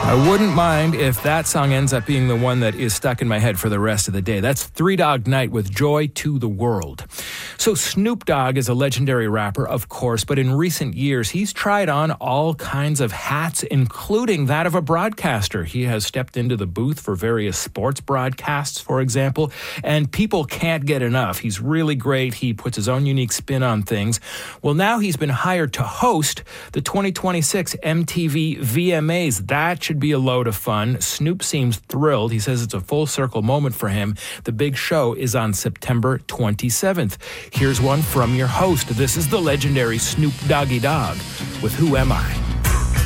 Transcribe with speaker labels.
Speaker 1: I wouldn't mind if that song ends up being the one that is stuck in my head for the rest of the day. That's Three Dog Night with Joy to the World. So Snoop Dogg is a legendary rapper, of course, but in recent years, he's tried on all kinds of hats, including that of a broadcaster. He has stepped into the booth for various sports broadcasts, for example, and people can't get enough. He's really great. He puts his own unique spin on things. Well, now he's been hired to host the 2026 MTV VMAs. That should be a load of fun. Snoop seems thrilled. He says it's a full circle moment for him. The big show is on September 27th. Here's one from your host. This is the legendary Snoop Doggy Dogg with Who Am I?